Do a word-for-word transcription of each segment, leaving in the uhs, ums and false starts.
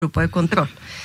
grupo de control.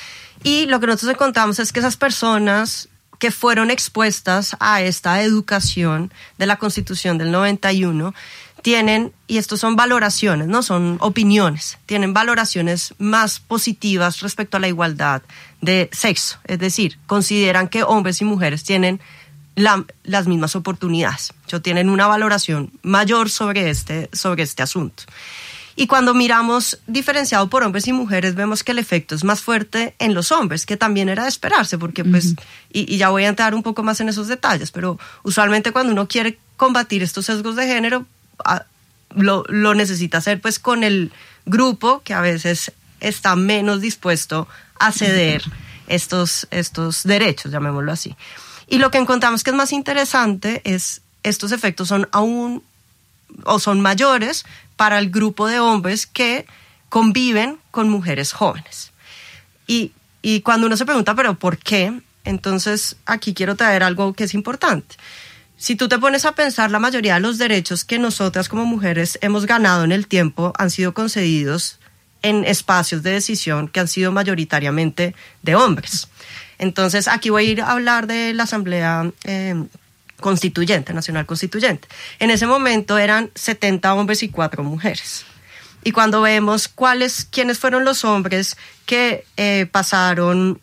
Y lo que nosotros encontramos es que esas personas que fueron expuestas a esta educación de la Constitución del noventa y uno tienen, y estos son valoraciones, no son opiniones, tienen valoraciones más positivas respecto a la igualdad de sexo. Es decir, consideran que hombres y mujeres tienen la, las mismas oportunidades. O tienen una valoración mayor sobre este, sobre este asunto. Y cuando miramos diferenciado por hombres y mujeres, vemos que el efecto es más fuerte en los hombres, que también era de esperarse, porque pues, uh-huh. y, y ya voy a entrar un poco más en esos detalles, pero usualmente cuando uno quiere combatir estos sesgos de género, a, lo, lo necesita hacer pues con el grupo que a veces está menos dispuesto a ceder uh-huh. estos, estos derechos, llamémoslo así. Y lo que encontramos que es más interesante es, estos efectos son aún, o son mayores para el grupo de hombres que conviven con mujeres jóvenes. Y, y cuando uno se pregunta, ¿pero por qué? Entonces, aquí quiero traer algo que es importante. Si tú te pones a pensar, la mayoría de los derechos que nosotras como mujeres hemos ganado en el tiempo han sido concedidos en espacios de decisión que han sido mayoritariamente de hombres. Entonces, aquí voy a ir a hablar de la Asamblea eh, Constituyente, Nacional Constituyente. En ese momento eran setenta hombres y cuatro mujeres. Y cuando vemos cuáles, quiénes fueron los hombres que eh, pasaron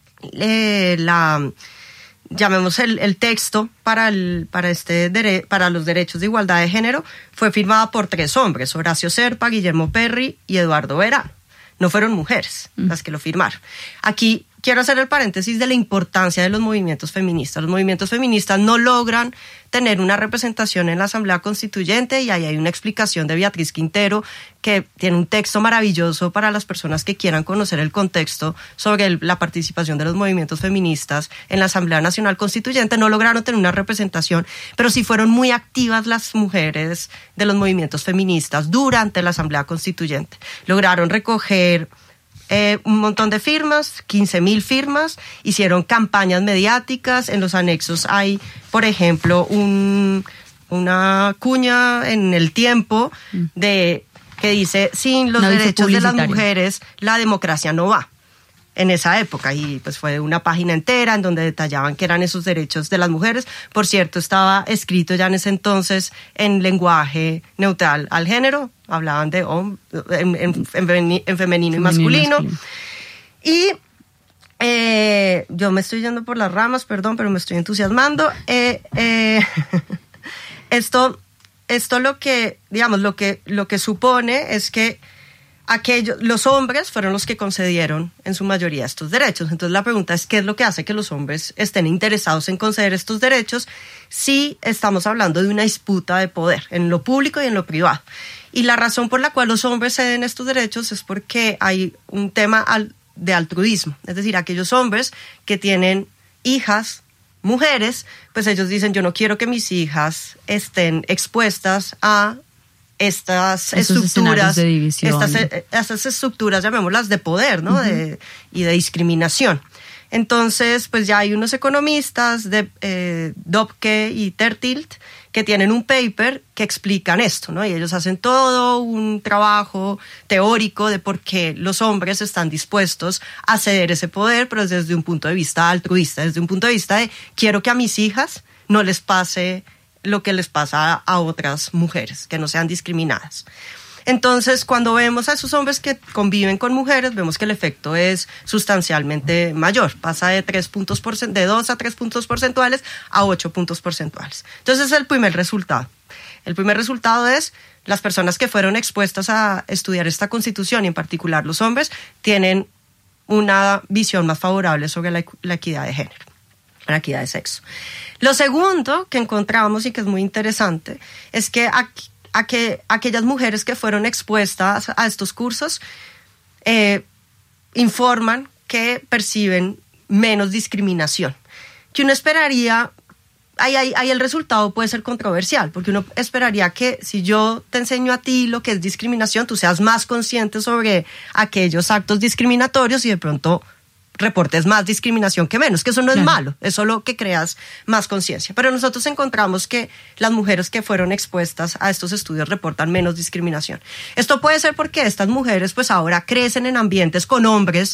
eh, la, llamemos el, el texto para, el, para, este dere, para los derechos de igualdad de género, fue firmada por tres hombres, Horacio Serpa, Guillermo Perry y Eduardo Verano. No fueron mujeres mm. las que lo firmaron. Aquí quiero hacer el paréntesis de la importancia de los movimientos feministas. Los movimientos feministas no logran tener una representación en la Asamblea Constituyente, y ahí hay una explicación de Beatriz Quintero que tiene un texto maravilloso para las personas que quieran conocer el contexto sobre el, la participación de los movimientos feministas en la Asamblea Nacional Constituyente. No lograron tener una representación, pero sí fueron muy activas las mujeres de los movimientos feministas durante la Asamblea Constituyente. Lograron recoger Eh, un montón de firmas, quince mil firmas, hicieron campañas mediáticas. En los anexos hay, por ejemplo, un, una cuña en El Tiempo de, que dice, sin los no derechos de las mujeres, la democracia no va. En esa época, y pues fue una página entera en donde detallaban qué eran esos derechos de las mujeres. Por cierto, estaba escrito ya en ese entonces en lenguaje neutral al género, hablaban de hom- en, en, en, en femenino y masculino. masculino. Y eh, yo me estoy yendo por las ramas, perdón, pero me estoy entusiasmando. Eh, eh, esto, esto lo que, digamos, lo que, lo que supone es que aquellos, los hombres fueron los que concedieron en su mayoría estos derechos. Entonces la pregunta es, ¿qué es lo que hace que los hombres estén interesados en conceder estos derechos si estamos hablando de una disputa de poder en lo público y en lo privado? Y la razón por la cual los hombres ceden estos derechos es porque hay un tema de altruismo. Es decir, aquellos hombres que tienen hijas, mujeres, pues ellos dicen, yo no quiero que mis hijas estén expuestas a estas Esos estructuras, de división. Estas, estas estructuras, llamémoslas, de poder, ¿no? Uh-huh. de, y de discriminación. Entonces, pues ya hay unos economistas, de eh, Dobke y Tertilt, que tienen un paper que explican esto, ¿no? Y ellos hacen todo un trabajo teórico de por qué los hombres están dispuestos a ceder ese poder, pero desde un punto de vista altruista, desde un punto de vista de quiero que a mis hijas no les pase lo que les pasa a otras mujeres, que no sean discriminadas. Entonces, cuando vemos a esos hombres que conviven con mujeres, vemos que el efecto es sustancialmente mayor. Pasa de tres puntos porcent- de dos a tres puntos porcentuales a ocho puntos porcentuales. Entonces, ese es el primer resultado. El primer resultado es las personas que fueron expuestas a estudiar esta Constitución, y en particular los hombres, tienen una visión más favorable sobre la, la equidad de género, la equidad de sexo. Lo segundo que encontramos y que es muy interesante es que aquí, a que aquellas mujeres que fueron expuestas a estos cursos eh, informan que perciben menos discriminación. Que uno esperaría, ahí, ahí, ahí el resultado puede ser controversial, porque uno esperaría que si yo te enseño a ti lo que es discriminación, tú seas más consciente sobre aquellos actos discriminatorios y de pronto reportes más discriminación que menos, que eso no es malo, es solo que creas más conciencia. Pero nosotros encontramos que las mujeres que fueron expuestas a estos estudios reportan menos discriminación. Esto puede ser porque estas mujeres pues ahora crecen en ambientes con hombres